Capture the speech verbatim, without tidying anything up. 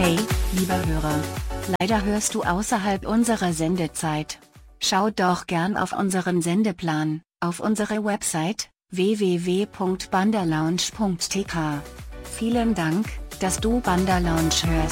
Hey, lieber Hörer. Leider hörst du außerhalb unserer Sendezeit. Schau doch gern auf unseren Sendeplan, auf unsere Website, w w w punkt banderlounge punkt t k. Vielen Dank, dass du Banderlounge hörst.